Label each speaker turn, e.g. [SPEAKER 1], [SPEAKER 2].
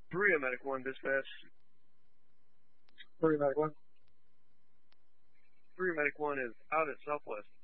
[SPEAKER 1] Berea Medic 1, dispatch.
[SPEAKER 2] Berea Medic 1.
[SPEAKER 1] Berea Medic 1 is out at Southwest.